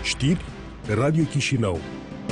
Știri pe Radio Chișinău.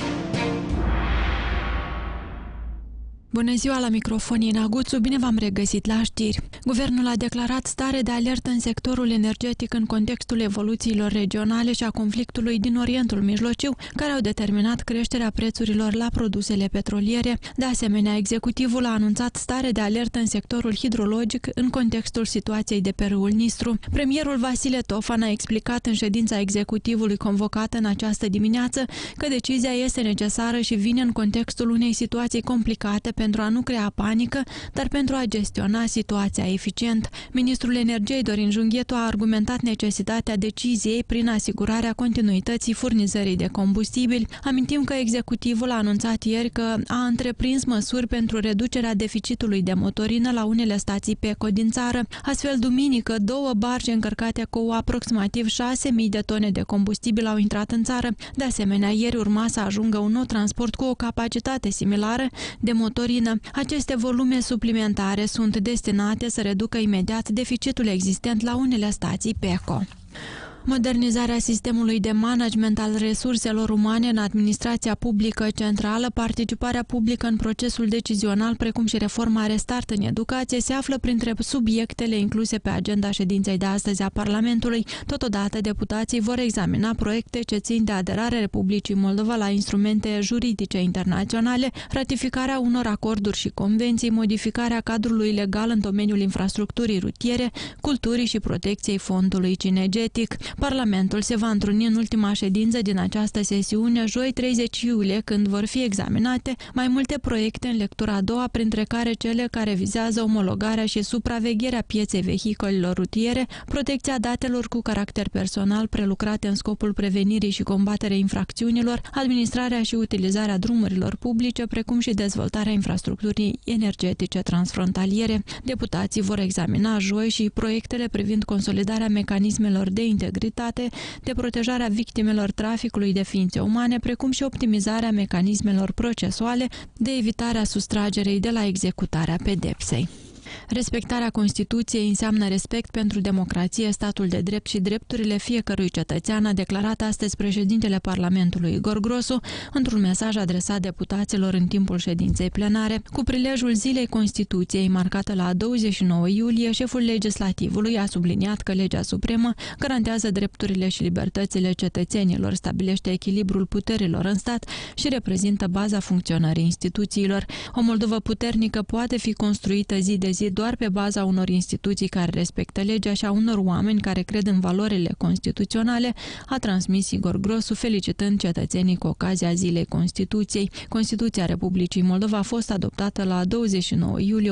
Bună ziua, la microfon Ina Guțu, bine v-am regăsit la știri. Guvernul a declarat stare de alertă în sectorul energetic în contextul evoluțiilor regionale și a conflictului din Orientul Mijlociu, care au determinat creșterea prețurilor la produsele petroliere. De asemenea, executivul a anunțat stare de alertă în sectorul hidrologic în contextul situației de pe râul Nistru. Premierul Vasile Tofan a explicat în ședința executivului convocată în această dimineață că decizia este necesară și vine în contextul unei situații complicate pentru a nu crea panică, dar pentru a gestiona situația eficient. Ministrul Energiei Dorin Junghetu a argumentat necesitatea deciziei prin asigurarea continuității furnizării de combustibili. Amintim că executivul a anunțat ieri că a întreprins măsuri pentru reducerea deficitului de motorină la unele stații PECO din țară. Astfel, duminică, 2 barge încărcate cu aproximativ 6.000 de tone de combustibil au intrat în țară. De asemenea, ieri urma să ajungă un nou transport cu o capacitate similară de motorină. Aceste volume suplimentare sunt destinate să reducă imediat deficitul existent la unele stații PECO. Modernizarea sistemului de management al resurselor umane în administrația publică centrală, participarea publică în procesul decizional, precum și reforma Restart în educație, se află printre subiectele incluse pe agenda ședinței de astăzi a Parlamentului. Totodată, deputații vor examina proiecte ce țin de aderarea Republicii Moldova la instrumente juridice internaționale, ratificarea unor acorduri și convenții, modificarea cadrului legal în domeniul infrastructurii rutiere, culturii și protecției fondului cinegetic. Parlamentul se va întruni în ultima ședință din această sesiune, joi 30 iulie, când vor fi examinate mai multe proiecte în lectura a doua, printre care cele care vizează omologarea și supravegherea pieței vehiculelor rutiere, protecția datelor cu caracter personal prelucrate în scopul prevenirii și combaterei infracțiunilor, administrarea și utilizarea drumurilor publice, precum și dezvoltarea infrastructurii energetice transfrontaliere. Deputații vor examina joi și proiectele privind consolidarea mecanismelor de integritate, de protejarea victimelor traficului de ființe umane, precum și optimizarea mecanismelor procesuale de evitarea sustragerii de la executarea pedepsei. Respectarea Constituției înseamnă respect pentru democrație, statul de drept și drepturile fiecărui cetățean, a declarat astăzi președintele Parlamentului Igor Grosu într-un mesaj adresat deputaților în timpul ședinței plenare. Cu prilejul Zilei Constituției, marcată la 29 iulie, șeful legislativului a subliniat că legea supremă garantează drepturile și libertățile cetățenilor, stabilește echilibrul puterilor în stat și reprezintă baza funcționării instituțiilor. O Moldovă puternică poate fi construită zi de zi doar pe baza unor instituții care respectă legea și a unor oameni care cred în valorile constituționale, a transmis Igor Grosu, felicitând cetățenii cu ocazia Zilei Constituției. Constituția Republicii Moldova a fost adoptată la 29 iulie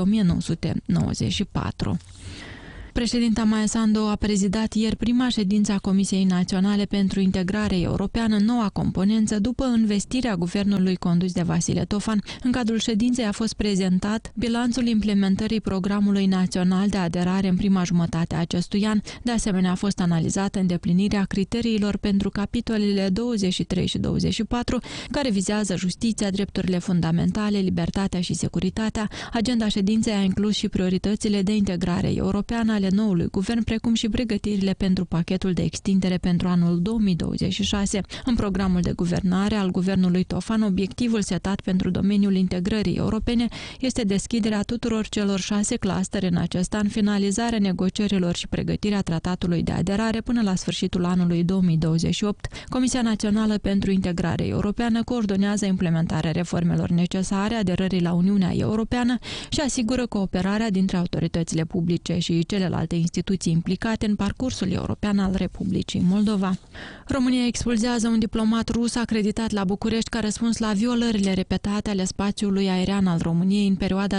1994. Președinta Maia Sandu a prezidat ieri prima ședință a Comisiei Naționale pentru Integrare Europeană, noua componență, după învestirea guvernului condus de Vasile Tofan. În cadrul ședinței a fost prezentat bilanțul implementării programului național de aderare în prima jumătate a acestui an. De asemenea, a fost analizată îndeplinirea criteriilor pentru capitolele 23 și 24, care vizează justiția, drepturile fundamentale, libertatea și securitatea. Agenda ședinței a inclus și prioritățile de integrare europeană ale noului guvern, precum și pregătirile pentru pachetul de extindere pentru anul 2026. În programul de guvernare al guvernului Tofan, obiectivul setat pentru domeniul integrării europene este deschiderea tuturor celor 6 clustere în acest an, finalizarea negocierilor și pregătirea tratatului de aderare până la sfârșitul anului 2028. Comisia Națională pentru Integrare Europeană coordonează implementarea reformelor necesare aderării la Uniunea Europeană și asigură cooperarea dintre autoritățile publice și celelalte instituții implicate în parcursul european al Republicii Moldova. România expulzează un diplomat rus acreditat la București ca răspuns la violările repetate ale spațiului aerian al României în perioada 24-26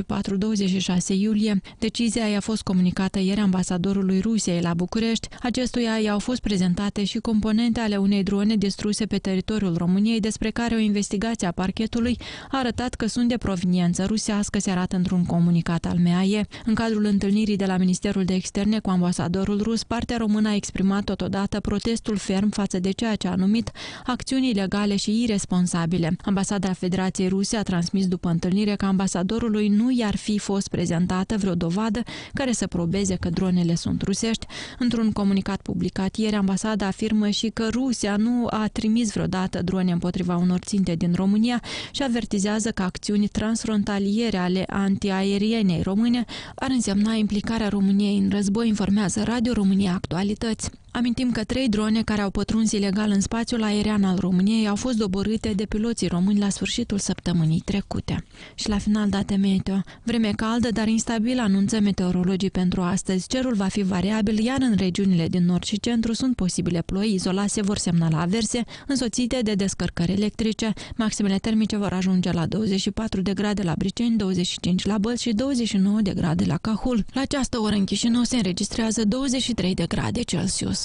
iulie. Decizia i-a fost comunicată ieri ambasadorului Rusiei la București. Acestuia i-au fost prezentate și componente ale unei drone distruse pe teritoriul României, despre care o investigație a parchetului a arătat că sunt de proveniență rusească, se arată într-un comunicat al MAE. În cadrul întâlnirii de la Ministerul Ministerul de Externe cu ambasadorul rus, partea română a exprimat totodată protestul ferm față de ceea ce a numit acțiuni ilegale și iresponsabile. Ambasada Federației Ruse a transmis după întâlnire că ambasadorului nu i-ar fi fost prezentată vreo dovadă care să probeze că dronele sunt rusești. Într-un comunicat publicat ieri, ambasada afirmă și că Rusia nu a trimis vreodată drone împotriva unor ținte din România și avertizează că acțiuni transfrontaliere ale antiaerienei române ar însemna implicarea României în război, informează Radio România Actualități. Amintim că 3 drone care au pătruns ilegal în spațiul aerian al României au fost doborâte de piloții români la sfârșitul săptămânii trecute. Și la final, date meteo. Vreme caldă, dar instabilă, anunță meteorologii pentru astăzi. Cerul va fi variabil, iar în regiunile din nord și centru sunt posibile ploi, izolate vor semnala averse, însoțite de descărcări electrice. Maximele termice vor ajunge la 24 de grade la Briceni, 25 la Bălți și 29 de grade la Cahul. La această oră în Chișinău se înregistrează 23 de grade Celsius.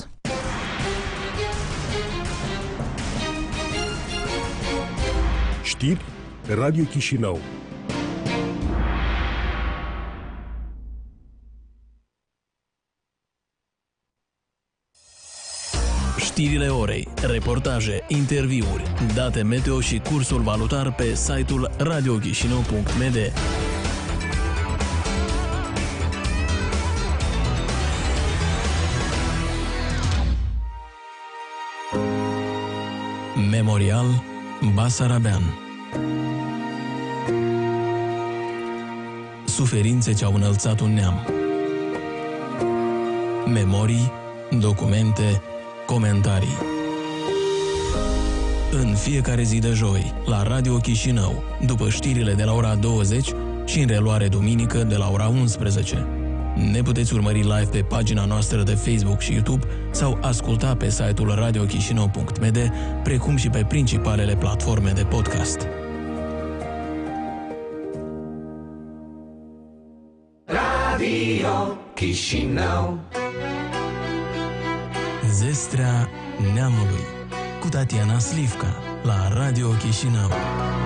Știri pe Radio Chișinău. Știrile orei, reportaje, interviuri, date meteo și cursul valutar pe site-ul radiochișinău.md. Memorial Basarabean. Suferințe ce au înălțat un neam. Memorii, documente, comentarii. În fiecare zi de joi, la Radio Chișinău, după știrile de la ora 20 și în reluare duminică de la ora 11. Ne puteți urmări live pe pagina noastră de Facebook și YouTube sau asculta pe site-ul radiochișinău.md, precum și pe principalele platforme de podcast. Radio Chișinău. Zestrea neamului cu Tatiana Slivka la Radio Chișinău.